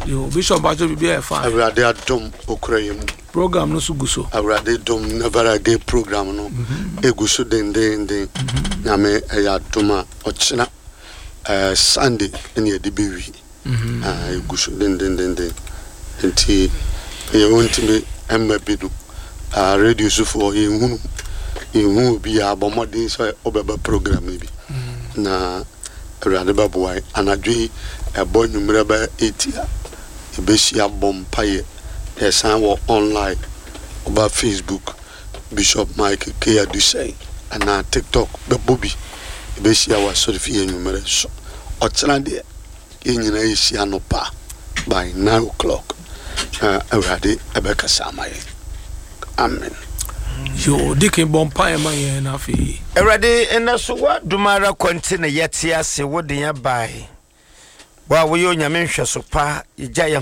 Yo Bishop Bajo be a fan. Awurade adom okurayem. Program no so guso. Awurade dom never again program no. Eguso den. Na me ya doma ochina Sunday ene ye de bewi. Eguso den. Enti ye wonti me emma bidu. Radio so for ehunu bi abomodin so obeba program ni bi. Na Awurade baboy anadwe ebo nwumre ba 8 Besia Bompaye, Esan online, over Facebook, Bishop Mike Kea Dusay, and now TikTok, the Bobby, Besia was Sophia numerous. Otslandia, in Asiano Pa, by 9 o'clock. Already, Ebeka Samay. Amen. Yo, Dicky Bompaye, my Nafi. Already, and that's what Dumara continue yet, yes, what do you buy? Well, we own your mention so far,